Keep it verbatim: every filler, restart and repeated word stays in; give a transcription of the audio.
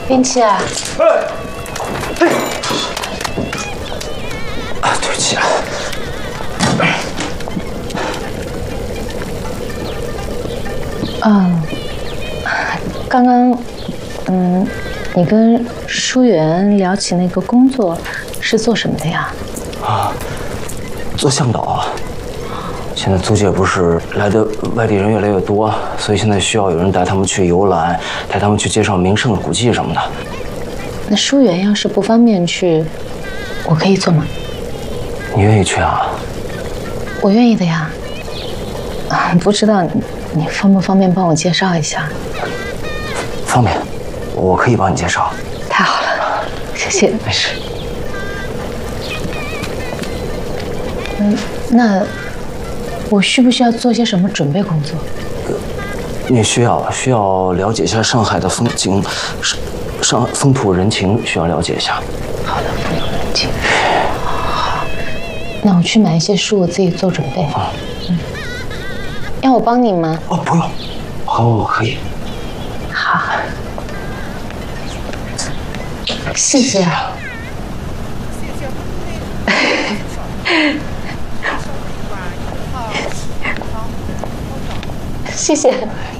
冰淇啊！ 哎，哎，啊，对不起啊。 嗯，刚刚，嗯，你跟舒媛聊起那个工作，是做什么的呀？ 啊，做向导。现在租界不是来的外地人越来越多，所以现在需要有人带他们去游览，带他们去介绍名胜古迹什么的。 那舒媛要是不方便去，我可以做吗？ 你愿意去啊？ 我愿意的呀。啊，不知道你你方不方便帮我介绍一下？ 方便，我可以帮你介绍。 太好了，谢谢。 没事。 嗯，那我需不需要做些什么准备工作？ 你需要需要了解一下上海的风景，上上风土人情，需要了解一下。 好的，风土人情。好，那我去买一些书，我自己做准备。啊，嗯，要我帮你吗？ 哦，不用，好，我可以。 好，谢谢。谢谢。